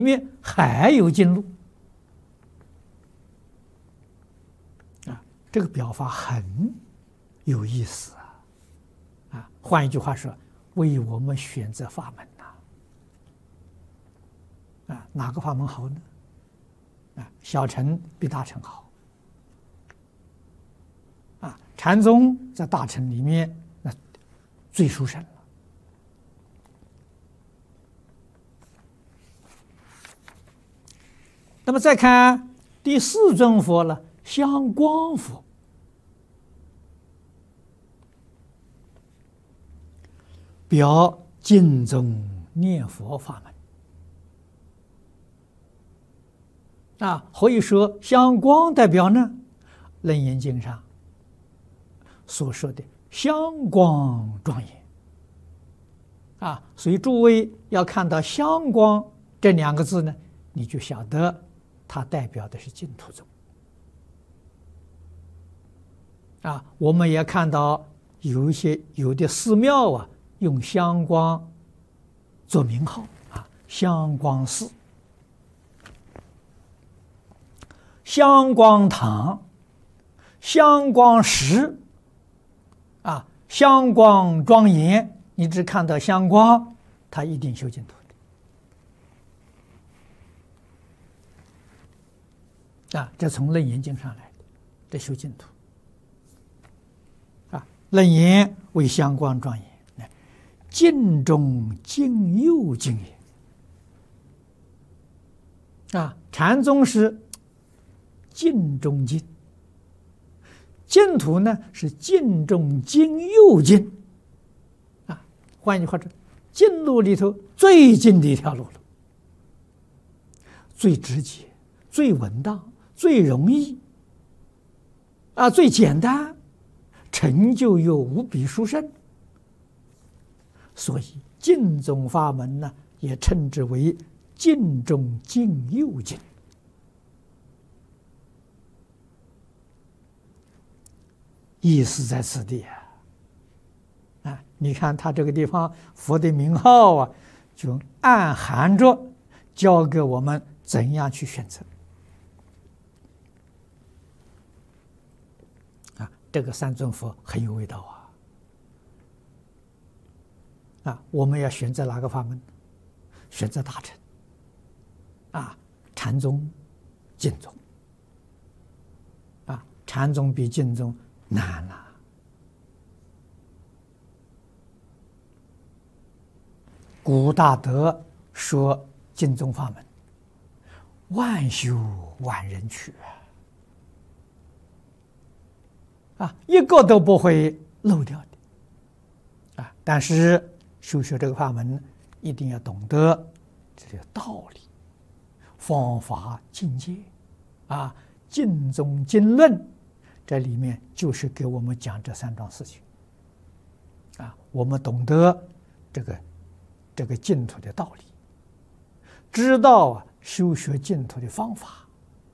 面还有经路啊，这个表法很有意思啊！换一句话说，为我们选择法门呐哪个法门好呢？小乘比大乘好禅宗在大乘里面那最殊胜了。那么再看第四尊佛了，香光佛，表净宗念佛法门何以说香光代表呢？楞严经上所说的香光庄严所以诸位要看到香光这两个字呢，你就晓得它代表的是净土宗我们也看到有的寺庙用香光做名号香光寺、香光堂、香光石香光庄严，你只看到香光，他一定修净土的这从楞严经上来的，这修净土楞严为香光庄严，净中净又净也禅宗是净中净，净土呢是净中净又净换句话说，净路里头最近的一条路了，最直接、最稳当、最容易最简单，成就又无比殊胜，所以净宗法门呢也称之为净中净又净。意思在此地你看他这个地方佛的名号就暗含着教给我们怎样去选择这个三尊佛很有味道我们要选择哪个法门？选择大乘禅宗、净宗禅宗比净宗难了。古大德说净宗法门万修万人去一个都不会漏掉的但是修学这个法门一定要懂得这个道理、方法、境界净宗经论这里面就是给我们讲这三桩事情我们懂得这个净土的道理，知道修学净土的方法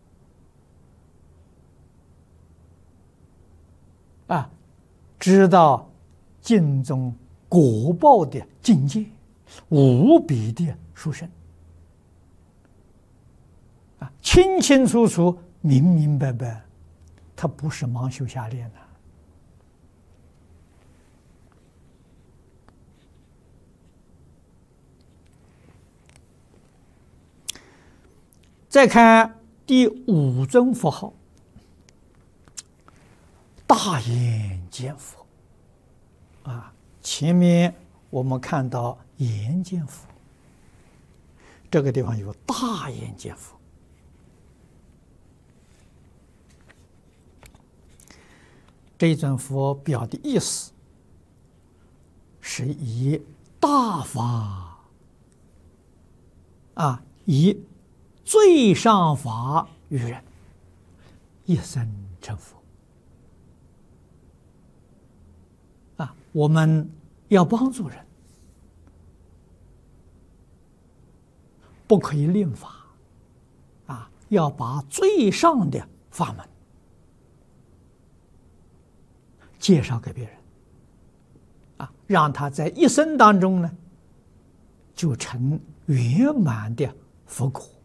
知道净宗果报的境界无比的殊胜清清楚楚、明明白白，它不是盲修瞎练的。再看第五尊佛号，大眼见佛前面我们看到眼见佛，这个地方有大眼见佛。这一尊佛表的意思是以大法以最上法于人，一生成佛我们要帮助人，不可以吝法要把最上的法门介绍给别人让他在一生当中呢就成圆满的佛果。